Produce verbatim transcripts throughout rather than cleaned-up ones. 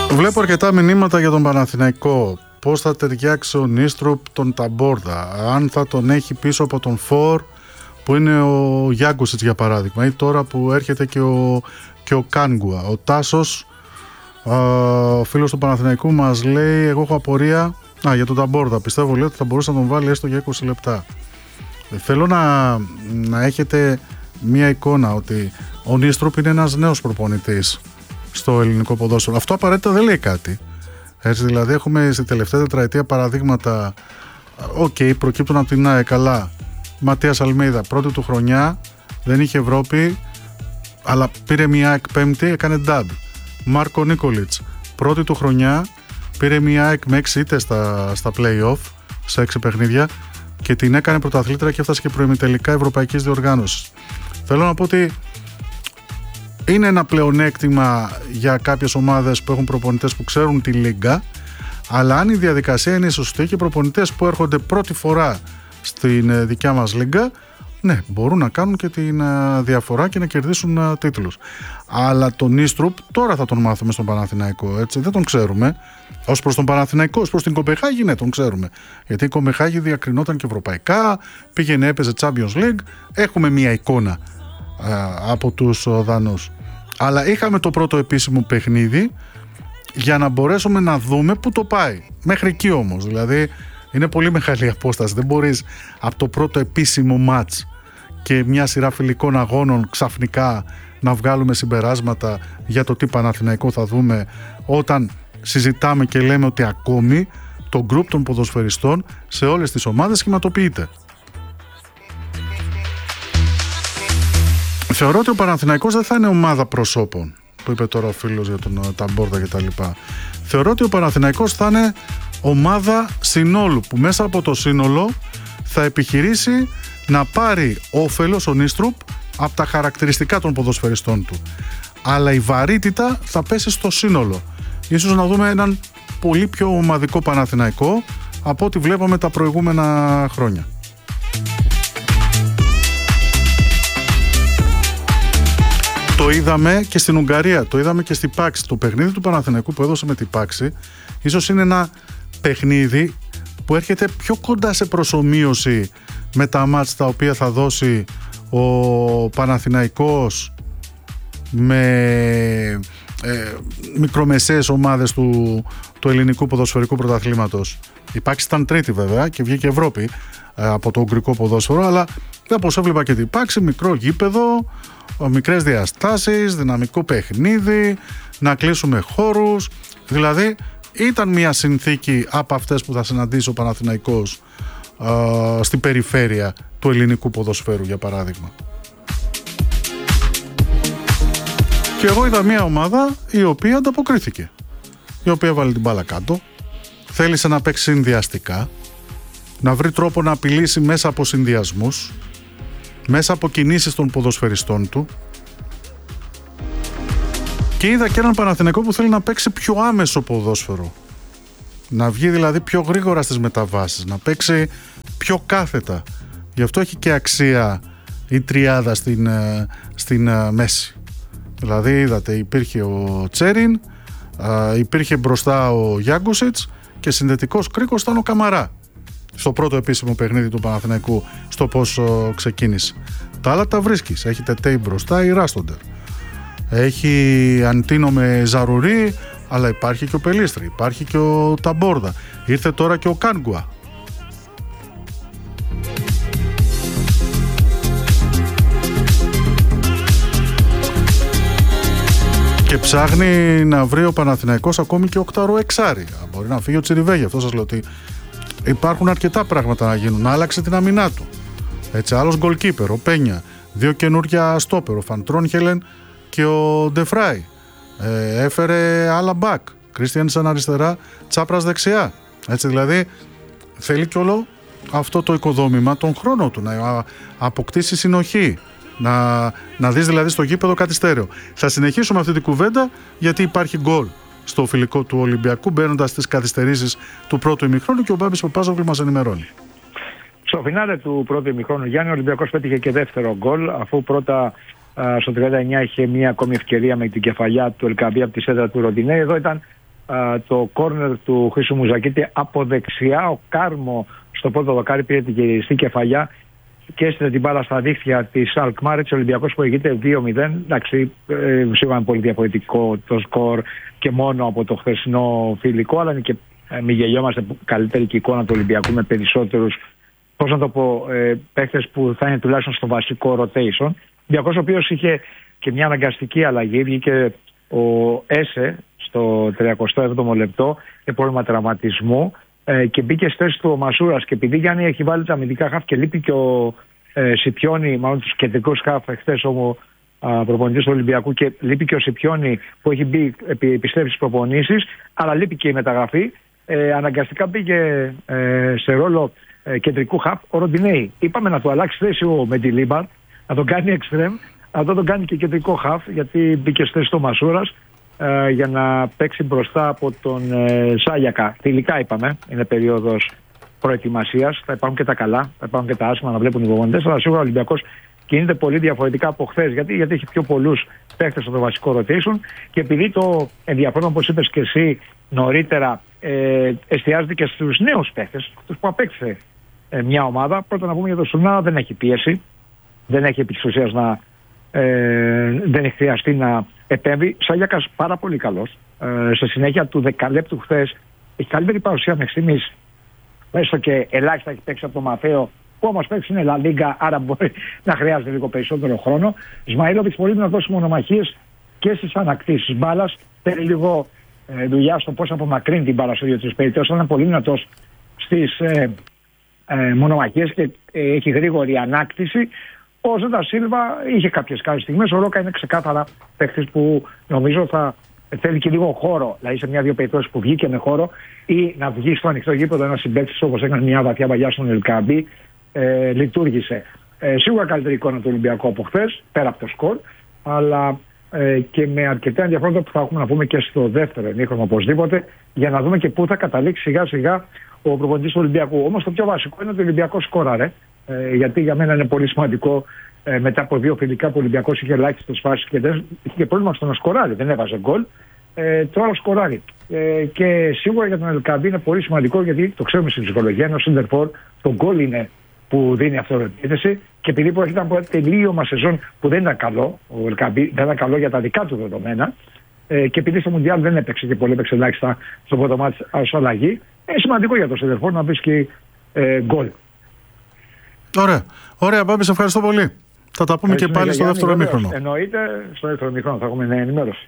Βλέπω αρκετά μηνύματα για τον Παναθηναϊκό. Πώς θα ταιριάξει ο Νίστρουπ τον Ταμπόρδα, αν θα τον έχει πίσω από τον Φορ που είναι ο Γιάνκουσιτς για παράδειγμα, ή τώρα που έρχεται και ο, και ο Κάνγκουα. Ο Τάσος, ο φίλος του Παναθηναϊκού, μας λέει: εγώ έχω απορία α, για τον Ταμπόρδα. Πιστεύω λέει ότι θα μπορούσε να τον βάλει έστω για είκοσι λεπτά. Θέλω να, να έχετε μία εικόνα ότι ο Νίστρουπ είναι ένας νέος προπονητής στο ελληνικό ποδόσφαιρο. Αυτό απαραίτητα δεν λέει κάτι. Έτσι, δηλαδή έχουμε στη τελευταία τετραετία παραδείγματα. Οκ, okay, προκύπτουν από την ΑΕ, καλά. Ματίας Αλμέιδα, πρώτη του χρονιά, δεν είχε Ευρώπη, αλλά πήρε μια ΑΕΚ πέμπτη, έκανε νταμπ. Μάρκο Νίκολιτς, πρώτη του χρονιά, πήρε μια ΑΕΚ με έξι ήττες στα, στα play-off, σε έξι παιχνίδια, και την έκανε πρωταθλήτρια και έφτασε και προημιτελικά ευρωπαϊκής διοργάνωσης. Θέλω να πω ότι είναι ένα πλεονέκτημα για κάποιες ομάδες που έχουν προπονητές που ξέρουν τη λίγκα, αλλά αν η διαδικασία είναι σωστή και προπονητές που έρχονται πρώτη φορά στην δικιά μας λίγκα, ναι, μπορούν να κάνουν και την διαφορά και να κερδίσουν τίτλους. Αλλά τον Νίστρουπ τώρα θα τον μάθουμε στον Παναθηναϊκό, έτσι, δεν τον ξέρουμε. Ως προς τον Παναθηναϊκό, ως προς την Κοπεχάγη, ναι, τον ξέρουμε. Γιατί η Κοπεχάγη διακρινόταν και ευρωπαϊκά, πήγαινε, έπαιζε Champions League, έχουμε μία εικόνα α, από τους Δανούς. Αλλά είχαμε το πρώτο επίσημο παιχνίδι για να μπορέσουμε να δούμε πού το πάει. Μέχρι εκεί όμως, δηλαδή είναι πολύ μεγάλη απόσταση. Δεν μπορείς από το πρώτο επίσημο μάτς και μια σειρά φιλικών αγώνων ξαφνικά να βγάλουμε συμπεράσματα για το τι Παναθηναϊκό θα δούμε, όταν συζητάμε και λέμε ότι ακόμη το γκρουπ των ποδοσφαιριστών σε όλες τις ομάδες σχηματοποιείται. Θεωρώ ότι ο Παναθηναϊκός δεν θα είναι ομάδα προσώπων, που είπε τώρα ο φίλος για τον Ταμπόρδα και τα λοιπά. Θεωρώ ότι ο Παναθηναϊκός θα είναι ομάδα συνόλου, που μέσα από το σύνολο θα επιχειρήσει να πάρει όφελος ο Νίστρουπ από τα χαρακτηριστικά των ποδοσφαιριστών του. Αλλά η βαρύτητα θα πέσει στο σύνολο. Ίσως να δούμε έναν πολύ πιο ομαδικό Παναθηναϊκό από ό,τι βλέπαμε τα προηγούμενα χρόνια. Το είδαμε και στην Ουγγαρία, το είδαμε και στην Πάξη. Το παιχνίδι του Παναθηναϊκού που έδωσε με την Πάξη ίσως είναι ένα παιχνίδι που έρχεται πιο κοντά σε προσομοίωση με τα μάτς τα οποία θα δώσει ο Παναθηναϊκός με ε, μικρομεσαίες ομάδες του, του ελληνικού ποδοσφαιρικού πρωταθλήματος. Η Πάξη ήταν τρίτη βέβαια και βγήκε Ευρώπη ε, από το ουγγρικό ποδόσφαιρο, αλλά όπως έβλεπα και την Πάξη, μικρό γήπεδο, μικρές διαστάσεις, δυναμικό παιχνίδι, να κλείσουμε χώρους, δηλαδή ήταν μια συνθήκη από αυτές που θα συναντήσει ο Παναθηναϊκός ε, στην περιφέρεια του ελληνικού ποδοσφαίρου, για παράδειγμα. Και εγώ είδα μια ομάδα η οποία ανταποκρίθηκε, η οποία βάλει την μπάλα κάτω, θέλησε να παίξει συνδυαστικά, να βρει τρόπο να απειλήσει μέσα από συνδυασμούς, μέσα από κινήσεις των ποδοσφαιριστών του, και είδα και έναν Παναθηναϊκό που θέλει να παίξει πιο άμεσο ποδόσφαιρο, να βγει δηλαδή πιο γρήγορα στις μεταβάσεις, να παίξει πιο κάθετα. Γι' αυτό έχει και αξία η τριάδα στην, στην μέση. Δηλαδή είδατε, υπήρχε ο Τσέριν, υπήρχε μπροστά ο Γιάνκουσιτς και συνδετικός κρίκος ήταν ο Καμαρά στο πρώτο επίσημο παιχνίδι του Παναθηναϊκού, στο πώς ξεκίνησε. Τα άλλα τα βρίσκεις. Έχει Τετέι μπροστά ή Ράστοντερ. Έχει Αντίνο με Ζαρουρί, αλλά υπάρχει και ο Πελίστρη, υπάρχει και ο Ταμπόρδα. Ήρθε τώρα και ο Κάνγκουα. Και ψάχνει να βρει ο Παναθηναϊκός ακόμη και οκτάρο εξάρι. Μπορεί να φύγει ο Τσιριβέγη. Αυτό σας λέω ότι υπάρχουν αρκετά πράγματα να γίνουν. Να άλλαξε την αμυνά του. Έτσι, άλλος γκολκίπερ, ο Πένια. Δύο καινούργια στόπερ, ο Φαντρόνχελεν και ο Ντεφράι. Ε, έφερε άλλα μπακ. Κρίστιανσεν αριστερά, Τσάπρας δεξιά. Έτσι, δηλαδή θέλει κι όλο αυτό το οικοδόμημα τον χρόνο του να αποκτήσει συνοχή. Να, να δεις δηλαδή στο γήπεδο κάτι στέρεο. Θα συνεχίσουμε αυτή την κουβέντα, γιατί υπάρχει γκολ στο φιλικό του Ολυμπιακού, μπαίνοντας στις καθυστερήσεις του πρώτου ημιχρόνου, και ο Μπάμπης Παπάζογλου μας ενημερώνει. Στο φινάλε του πρώτου ημιχρόνου, Γιάννη, ο Ολυμπιακός πέτυχε και δεύτερο γκολ, αφού πρώτα α, στο τριάντα εννιά είχε μία ακόμη ευκαιρία με την κεφαλιά του Ελκαμπή από τη σέντρα του Ροντινέ. Εδώ ήταν το κόρνερ του Χρήστου Μουζακίτη από δεξιά. Ο Κάρμο στο πρώτο δοκάρι πήρε την κυριαριστή κεφαλιά και έστειλε την μπάλα στα δίχτυα της Αλκμάρ. Έτσι ο Ολυμπιακός που ηγείται δύο μηδέν. Εντάξει, ε, σίγουρα είναι πολύ διαφορετικό το σκορ και μόνο από το χθεσινό φιλικό, αλλά είναι και ε, μη γελιόμαστε, καλύτερη και εικόνα του Ολυμπιακού με περισσότερους, πώς να το πω, ε, παίχτες που θα είναι τουλάχιστον στο βασικό rotation. Ο Ολυμπιακός ο οποίος είχε και μια αναγκαστική αλλαγή, βγήκε ο Έσε στο τριακοστό έβδομο λεπτό με πρόβλημα τραυματισμού ε, και μπήκε στη θέση του ο Μασούρας, και επειδή Γιάννη έχει βάλει τα αμυντικά χαφ και λείπει και ο ε, Σιπιόνι, μάλλον τους κεντρικούς χαφ εχθές ο προπονητής του Ολυμπιακού, και λείπει και ο Σιπιόνι που έχει μπει, επι, επιστρέψει στις προπονήσεις, αλλά λείπει και η μεταγραφή, ε, αναγκαστικά πήγε ε, σε ρόλο ε, κεντρικού χαφ ο Ροντινέη. Είπαμε να του αλλάξει θέση ο Μεντιλίμπαρ, να τον κάνει εξτρέμ, αυτό τον κάνει και κεντρικό χαφ, γιατί μπήκε στη θέση του Μασούρας ε, για να παίξει μπροστά από τον ε, Σάγιακα. Τελικά είπαμε, είναι περίοδος προετοιμασίας, θα υπάρχουν και τα καλά, θα υπάρχουν και τα άσχημα να βλέπουν οι προπονητές, αλλά σίγουρα ο Ολυμπιακός κινείται πολύ διαφορετικά από χθες. Γιατί, γιατί έχει πιο πολλούς παίκτες στο βασικό rotation, και επειδή το ενδιαφέρον, όπως είπες και εσύ νωρίτερα, ε, εστιάζεται και στους νέους παίκτες, αυτούς που απέκτησε ε, μια ομάδα. Πρώτα να πούμε για τον Σουνά, δεν έχει πίεση, δεν έχει επί της ουσίας να Ε, δεν έχει χρειαστεί να επέμβει. Σάγιακας πάρα πολύ καλός. Ε, σε συνέχεια του δεκαλέπτου χθες έχει καλύτερη παρουσία μέχρι στιγμής. Έστω και ελάχιστα έχει παίξει από το Μαθαίο, που όμως παίξει είναι La Liga, άρα μπορεί να χρειάζεται λίγο περισσότερο χρόνο. Σμαΐλοβιτς μπορεί να δώσει μονομαχίες και στις ανακτήσεις μπάλας. Θέλει λίγο ε, δουλειά στο πώς απομακρύνει την μπάλα σε δύο-τρεις περιπτώσεις. Είναι πολύ δυνατός στις ε, ε, μονομαχίες και ε, έχει γρήγορη ανάκτηση. Ο Ζέντα Σίλβα είχε κάποιες καλές στιγμές. Ο Ρόκα είναι ξεκάθαρα παίκτης που νομίζω θα θέλει και λίγο χώρο. Δηλαδή σε μια-δύο περιπτώσεις που βγήκε με χώρο, ή να βγει στο ανοιχτό γήπεδο ένα συμπαίκτης όπως έκανε μια βαθιά βαγιά στον Ελκαμπή, ε, λειτουργήσε. Ε, σίγουρα καλύτερη εικόνα του Ολυμπιακού από χθες, πέρα από το σκορ, αλλά ε, και με αρκετά ενδιαφέροντα που θα έχουμε να πούμε και στο δεύτερο ημίχρονο οπωσδήποτε, για να δούμε και πού θα καταλήξει σιγά σιγά ο προπονητής του Ολυμπιακού. Όμως το πιο βασικό είναι ότι ο Ολυμπιακός σκόραρε. Ε, γιατί για μένα είναι πολύ σημαντικό, ε, μετά από δύο φιλικά που ο Ολυμπιακός είχε ελάχιστες φάσεις και δεν είχε και πρόβλημα στο να σκοράρει, δεν έβαζε γκολ. Ε, τώρα σκοράρει. Ε, και σίγουρα για τον Ελκαμπή είναι πολύ σημαντικό, γιατί το ξέρουμε στην ψυχολογία, ενώ ο Σίντερφορ το γκολ είναι που δίνει αυτοεπίθεση, και επειδή προέρχεται από τελείωμα σεζόν που δεν ήταν καλό, ο Ελκαμπή δεν ήταν καλό για τα δικά του δεδομένα, ε, και επειδή στο Μουντιάλ δεν έπαιξε και πολύ, έπαιξε ελάχιστα στο πρώτο μάτι ως αλλαγή, είναι σημαντικό για τον Σίντερφορ να βρίσκει ε, γκολ. Ωραία. Ωραία, Μπάμπη, σε ευχαριστώ πολύ. Θα τα πούμε και πάλι στο δεύτερο ημίχρονο. Εννοείται, στο δεύτερο ημίχρονο θα έχουμε νέα ενημέρωση.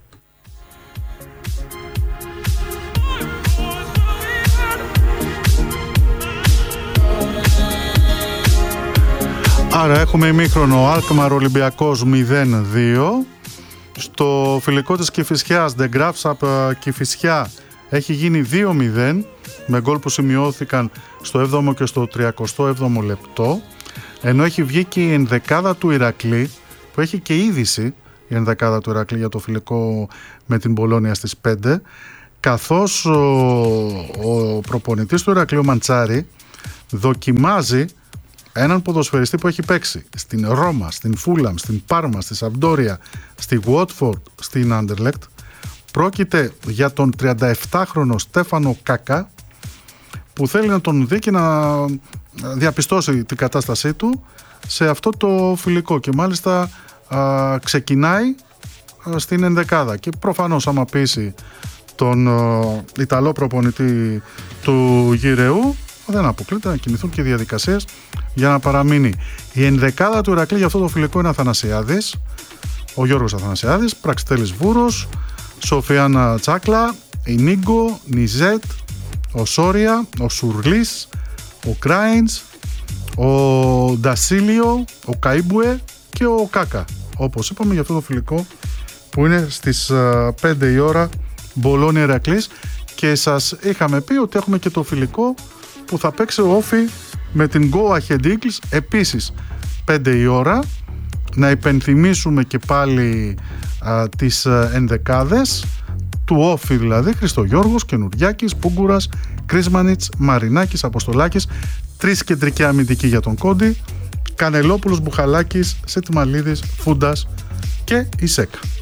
Άρα έχουμε ημίχρονο Αλκμαρ Ολυμπιακός μηδέν δύο. Στο φιλικό της Κηφισιάς, The Graphs από Κηφισιά, έχει γίνει δύο μηδέν με γκολ που σημειώθηκαν στο έβδομο και στο τριακοστό έβδομο λεπτό, ενώ έχει βγει και η ενδεκάδα του Ηρακλή, που έχει και είδηση η ενδεκάδα του Ηρακλή για το φιλικό με την Μπολόνια στις πέντε, καθώς ο, ο προπονητής του Ηρακλή, ο Μαντσάρη, δοκιμάζει έναν ποδοσφαιριστή που έχει παίξει στην Ρώμα, στην Φούλαμ, στην Πάρμα, στη Σαμπντόρια, στη Watford, στην Άντερλεκτ. Πρόκειται για τον τριανταεπτάχρονο Στέφανο Κάκα, που θέλει να τον δει και να διαπιστώσει την κατάστασή του σε αυτό το φιλικό, και μάλιστα α, ξεκινάει α, στην ενδεκάδα, και προφανώς άμα πείσει τον α, Ιταλό προπονητή του Γυρεού, δεν αποκλείται να κινηθούν και οι διαδικασίες για να παραμείνει. Η ενδεκάδα του Ηρακλή για αυτό το φιλικό είναι Αθανασιάδης, ο Γιώργος Αθανασιάδης, Πραξιτέλης Βούρος, Σοφιάνα Τσάκλα, η Νίγκο, Νιζέτ, ο Σόρια, ο Σουρλής, ο Κράινς, ο Ντασίλιο, ο Καΐμπουε και ο Κάκα, όπως είπαμε, για αυτό το φιλικό που είναι στις πέντε η ώρα Μπολόνια Ηρακλής. Και σας είχαμε πει ότι έχουμε και το φιλικό που θα παίξει ο Όφι με την Go Ahead Eagles, επίσης πέντε η ώρα. Να υπενθυμίσουμε και πάλι α, τις α, ενδεκάδες του Όφι, δηλαδή Χριστογιώργος, Καινουριάκης, Πούγκουρας, Κρίσμανιτς, Μαρινάκης, Αποστολάκης, τρεις κεντρικοί αμυντικοί για τον Κόντι, Κανελόπουλος, Μπουχαλάκης, Σετμαλίδης, Φούντας και Ισέκα.